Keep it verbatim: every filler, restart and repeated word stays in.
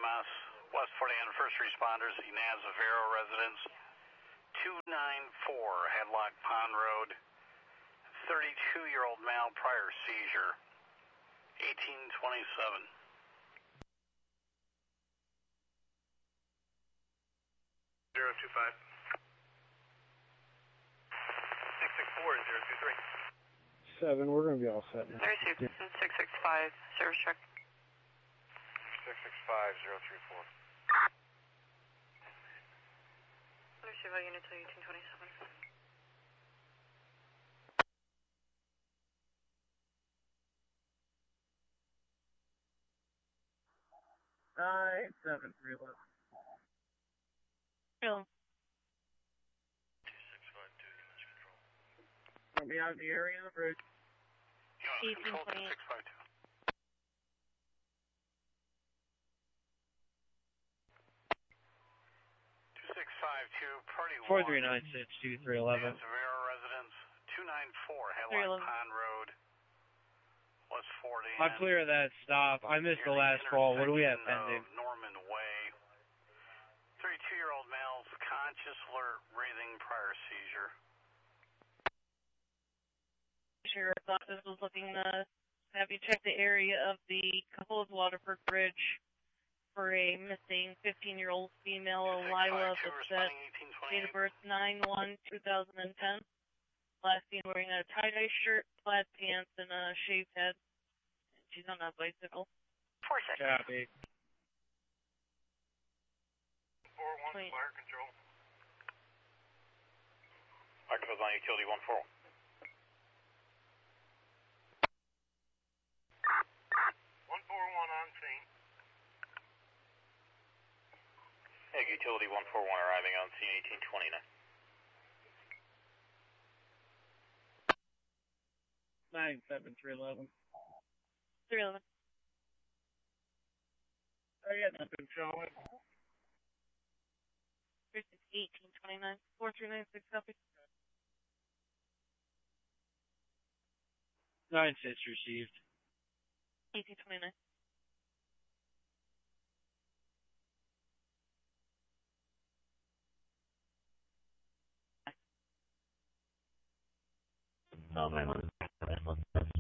M S, West forty-nine first responders, Nazavero residence, two ninety-four Headlock Pond Road, thirty-two-year-old male, prior seizure, eighteen twenty-seven. zero two five. six six four zero two three. Seven, we're going to be all set now. thirty-six, six six five, service check. six six five zero three four. Understood by unit to eighteen twenty-seven. Nine, seven, three, eleven. Real. two six five two, Image Control. I'll be out in the area on the bridge. Unit control, two six five two. two six five two, party one. four three nine six two three eleven. Nazavero residence, two ninety-four Headlock Pond Road, West forty. I'm clear of that stop. I missed the last call. What do we have pending? Norman Way. thirty-two-year-old male's conscious, alert, breathing, prior seizure. Sheriff's office was looking to have you check the area of the Couples Waterford Bridge for a missing fifteen-year-old female, Lila Bissett, date of birth nine one two thousand ten. Last seen wearing a tie-dye shirt, plaid pants, and a shaved head. She's on a bicycle. Four six. Copy. four one, fire control. Fire control's on utility one four one. one four one on scene. Egg utility one four one arriving on scene eighteen twenty-nine. Nine, seven, three, eleven. three eleven. I got nothing showing. three six eighteen twenty-nine. four three nine six copy. Nine six received. eighteen twenty-nine. No, my